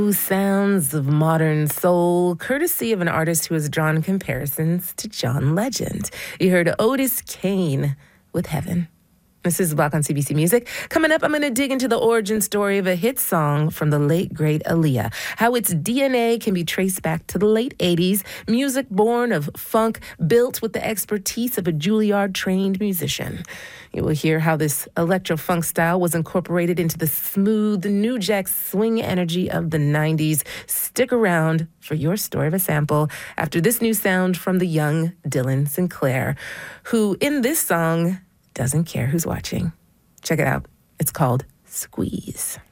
Sounds of modern soul, courtesy of an artist who has drawn comparisons to John Legend. You heard Otis Kane with Heaven. This is Block on CBC Music. Coming up, I'm going to dig into the origin story of a hit song from the late, great Aaliyah, how its DNA can be traced back to the late 80s, music born of funk, built with the expertise of a Juilliard-trained musician. You will hear how this electro-funk style was incorporated into the smooth, new jack swing energy of the 90s. Stick around for your story of a sample after this new sound from the young Dylan Sinclair, who in this song doesn't care who's watching. Check it out. It's called Squeeze.